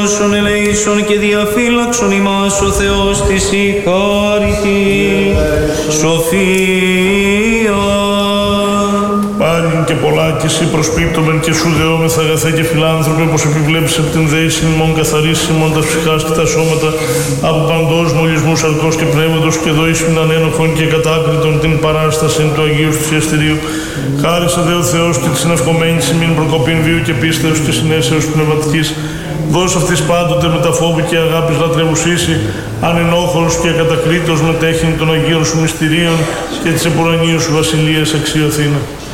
Σον ελέησον και διαφύλαξον ημάς ο Θεός της η χάρητη σοφία. Πάλιν και πολλάκις ή προσπίπτωμεν και σου δεόμεθα αγαθέ και φιλάνθρωπε, πως επιβλέψεις από την δέηση ημών καθαρίσης ημών τα ψυχάς και τα σώματα από παντός μολυσμού σαρκός και πνεύματος και δόησιν ανένοχον και κατάκριτον την παράσταση του Αγίου του Θηαστηρίου. Χάρισε δε ο Θεός και της ενευκομένης ημίν προκοπήν βίου και πίστεως και συνέσεως πνευματικής. Δώσ' αυτής πάντοτε με τα φόβη και αγάπης λατρευουσίση, ανενόχωρος και ακατακρίτως μετέχειν των Αγίων σου μυστηρίων και της επουρανίου σου βασιλείας αξιοθήνα.